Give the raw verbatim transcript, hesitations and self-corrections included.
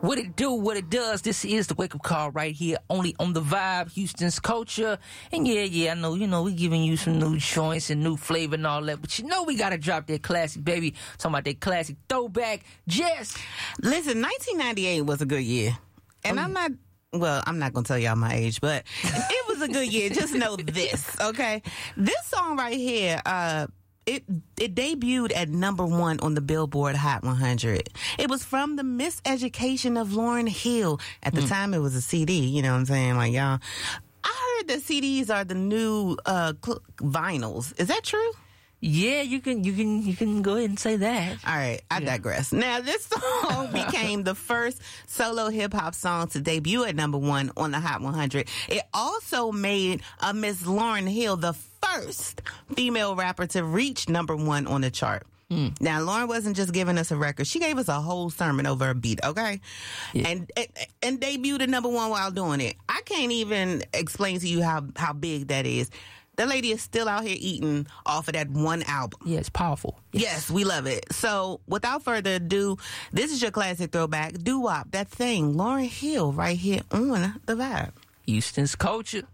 What it do, what it does, this is the wake-up call right here, only on The Vibe, Houston's culture. And yeah, yeah, I know, you know, we giving you some new joints and new flavor and all that, but you know we gotta drop that classic, baby. Talking about that classic throwback. Jess! Listen, nineteen ninety-eight was a good year. And oh, I'm not, well, I'm not gonna tell y'all my age, but it was a good year. Just know this, okay? This song right here, uh, It it debuted at number one on the Billboard Hot one hundred. It was from the Miseducation of Lauryn Hill. At the mm. time, it was a C D. You know what I'm saying? Like, y'all. I heard that C Ds are the new uh, cl- vinyls. Is that true? Yeah, you can you can you can go ahead and say that. All right, I yeah. digress. Now, this song became the first solo hip hop song to debut at number one on the Hot one hundred. It also made uh, Miss Lauryn Hill the first female rapper to reach number one on the chart. Mm. Now, Lauryn wasn't just giving us a record; she gave us a whole sermon over a beat. Okay, yeah. and, and and debuted at number one while doing it. I can't even explain to you how how big that is. The lady is still out here eating off of that one album. Yeah, it's powerful. Yes. yes, we love it. So, without further ado, this is your classic throwback, doo-wop, that thing, Lauryn Hill, right here on The Vibe. Houston's culture.